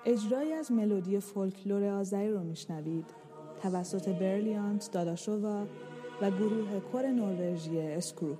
اجرایی از ملودی فولکلور آذری رو میشنوید توسط برلیانت داداشووا و گروه کور نروژی اسکروپ.